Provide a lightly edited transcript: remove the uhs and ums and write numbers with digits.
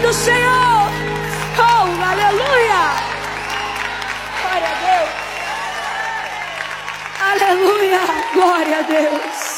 do Senhor. Oh, aleluia. Glória a Deus. Aleluia. Glória a Deus.